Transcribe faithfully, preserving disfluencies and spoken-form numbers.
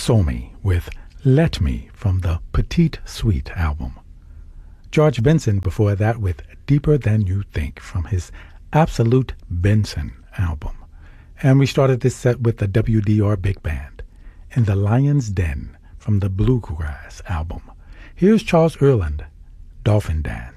Somi with Let Me from the Petite Suite album. George Benson before that with Deeper Than You Think from his Absolute Benson album. And we started this set with the W D R Big Band in The Lion's Den from the Bluegrass album. Here's Charles Earland, Dolphin Dance.